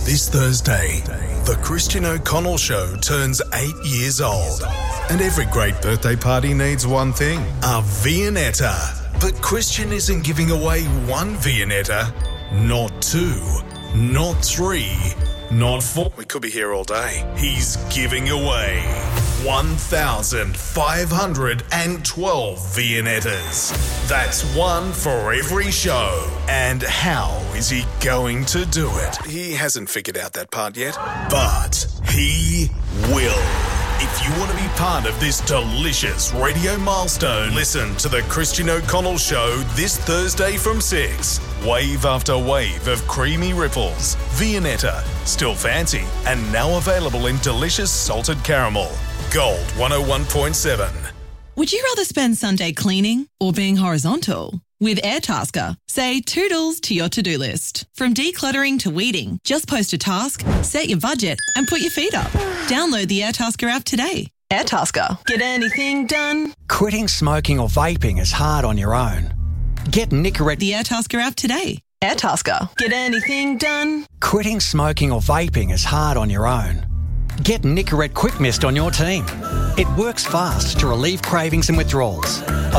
This Thursday, the Christian O'Connell Show turns 8 years old. And every great birthday party needs one thing, a Viennetta. But Christian isn't giving away one Viennetta, not two, not three, not four. We could be here all day. He's giving away 1,512 Viennettas. That's one for every show. And how is he going to do it? He hasn't figured out that part yet, but he will. If you want to be part of this delicious radio milestone, listen to the Christian O'Connell Show this Thursday from 6. Wave after wave of creamy ripples. Viennetta, still fancy, and now available in delicious salted caramel. Gold 101.7. Would you rather spend Sunday cleaning or being horizontal? With Airtasker, say toodles to your to-do list. From decluttering to weeding, just post a task, set your budget, and put your feet up. Download the Airtasker app today. Airtasker. Get anything done? Quitting smoking or vaping is hard on your own. Get Nicorette The Airtasker app today. Airtasker. Get anything done? Quitting smoking or vaping is hard on your own. Get Nicorette Quick Mist on your team. It works fast to relieve cravings and withdrawals.